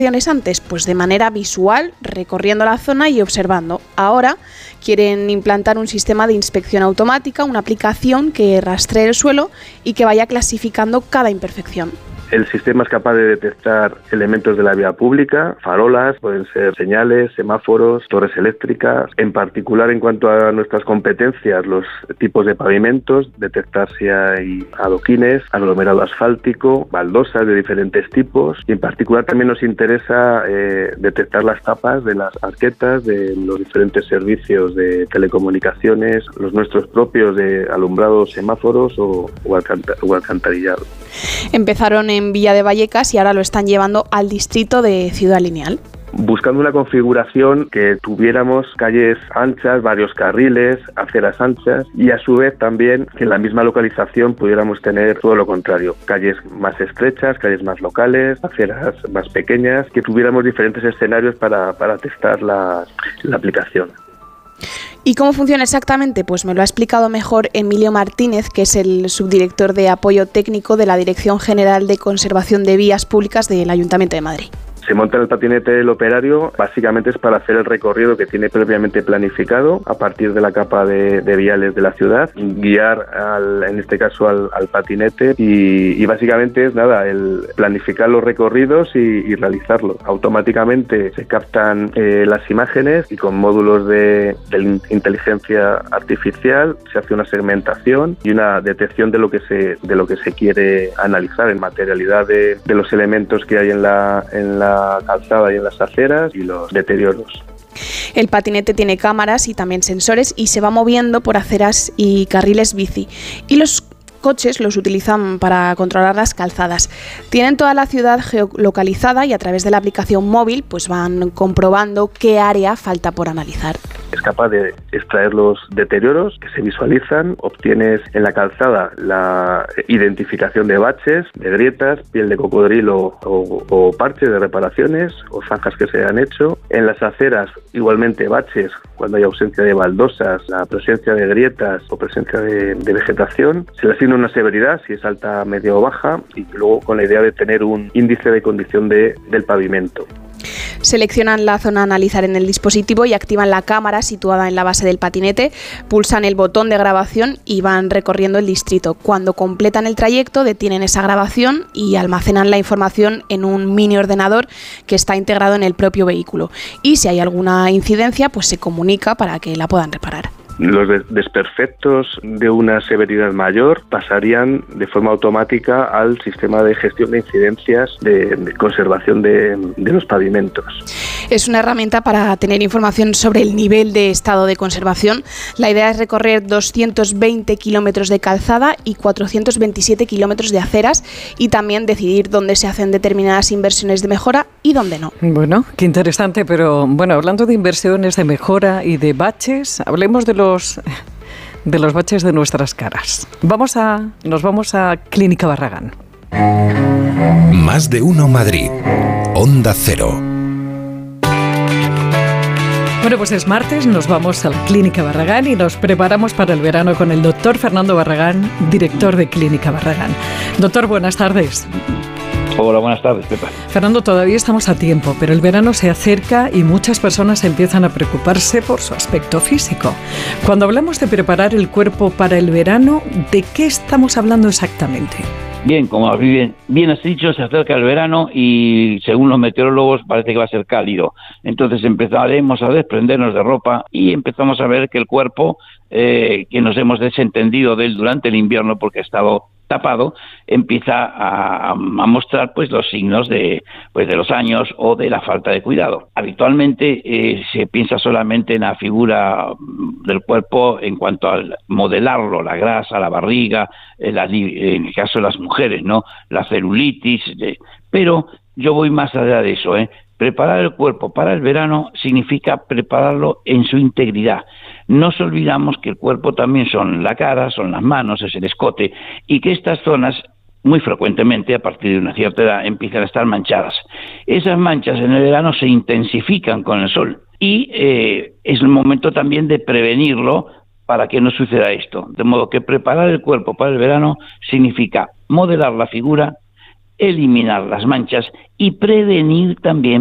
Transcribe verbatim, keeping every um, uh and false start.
antes? Pues de manera visual, recorriendo la zona y observando. Ahora quieren implantar un sistema de inspección automática, una aplicación que rastree el suelo y que vaya clasificando cada imperfección. El sistema es capaz de detectar elementos de la vía pública, farolas, pueden ser señales, semáforos, torres eléctricas. En particular, en cuanto a nuestras competencias, los tipos de pavimentos, detectar si hay adoquines, aglomerado asfáltico, baldosas de diferentes tipos. Y en particular también nos interesa eh, detectar las tapas de las arquetas de los diferentes servicios de telecomunicaciones, los nuestros propios de alumbrado, semáforos o, o, alcant- o alcantarillado. Empezaron en Villa de Vallecas y ahora lo están llevando al distrito de Ciudad Lineal. Buscando una configuración que tuviéramos calles anchas, varios carriles, aceras anchas y a su vez también que en la misma localización pudiéramos tener todo lo contrario, calles más estrechas, calles más locales, aceras más pequeñas, que tuviéramos diferentes escenarios para, para testar la, la aplicación. ¿Y cómo funciona exactamente? Pues me lo ha explicado mejor Emilio Martínez, que es el subdirector de apoyo técnico de la Dirección General de Conservación de Vías Públicas del Ayuntamiento de Madrid. Se monta en el patinete el operario, básicamente es para hacer el recorrido que tiene previamente planificado a partir de la capa de, de viales de la ciudad, guiar al, en este caso al, al patinete y, y básicamente es nada, el planificar los recorridos y, y realizarlos. Automáticamente se captan eh, las imágenes y con módulos de, de inteligencia artificial se hace una segmentación y una detección de lo que se, de lo que se quiere analizar en materialidad de, de los elementos que hay en la, en la calzada y en las aceras y los deterioros. El patinete tiene cámaras y también sensores y se va moviendo por aceras y carriles bici. Y los coches los utilizan para controlar las calzadas. Tienen toda la ciudad geolocalizada y a través de la aplicación móvil pues van comprobando qué área falta por analizar. Es capaz de extraer los deterioros que se visualizan, obtienes en la calzada la identificación de baches, de grietas, piel de cocodrilo o, o parches de reparaciones o zanjas que se han hecho. En las aceras igualmente baches cuando hay ausencia de baldosas, la presencia de grietas o presencia de, de vegetación. Se le asigna una severidad, si es alta, media o baja, y luego con la idea de tener un índice de condición de, del pavimento. Seleccionan la zona a analizar en el dispositivo y activan la cámara situada en la base del patinete, pulsan el botón de grabación y van recorriendo el distrito. Cuando completan el trayecto, detienen esa grabación y almacenan la información en un mini ordenador que está integrado en el propio vehículo. Y si hay alguna incidencia, pues se comunica para que la puedan reparar. Los desperfectos de una severidad mayor pasarían de forma automática al sistema de gestión de incidencias de, de conservación de, de los pavimentos. Es una herramienta para tener información sobre el nivel de estado de conservación. La idea es recorrer doscientos veinte kilómetros de calzada y cuatrocientos veintisiete kilómetros de aceras y también decidir dónde se hacen determinadas inversiones de mejora y dónde no. Bueno, qué interesante, pero bueno, hablando de inversiones de mejora y de baches, hablemos de los de los baches de nuestras caras. Vamos a nos vamos a Clínica Barragán. Más de uno Madrid. Onda Cero. Bueno, pues es martes, nos vamos a la Clínica Barragán y nos preparamos para el verano con el doctor Fernando Barragán, director de Clínica Barragán. Doctor, buenas tardes. Hola, buenas tardes, Pepa. Fernando, todavía estamos a tiempo, pero el verano se acerca y muchas personas empiezan a preocuparse por su aspecto físico. Cuando hablamos de preparar el cuerpo para el verano, ¿de qué estamos hablando exactamente? Bien, como bien, bien has dicho, se acerca el verano y según los meteorólogos parece que va a ser cálido. Entonces empezaremos a desprendernos de ropa y empezamos a ver que el cuerpo, eh, que nos hemos desentendido de él durante el invierno porque ha estado tapado, empieza a, a mostrar pues los signos de pues de los años o de la falta de cuidado. Habitualmente eh, se piensa solamente en la figura del cuerpo en cuanto al modelarlo, la grasa, la barriga, eh, la, en el caso de las mujeres, ¿no? La celulitis, eh, pero yo voy más allá de eso, ¿eh? Preparar el cuerpo para el verano significa prepararlo en su integridad. No nos olvidamos que el cuerpo también son la cara, son las manos, es el escote, y que estas zonas muy frecuentemente a partir de una cierta edad empiezan a estar manchadas. Esas manchas en el verano se intensifican con el sol y eh, es el momento también de prevenirlo para que no suceda esto. De modo que preparar el cuerpo para el verano significa modelar la figura, eliminar las manchas y prevenir también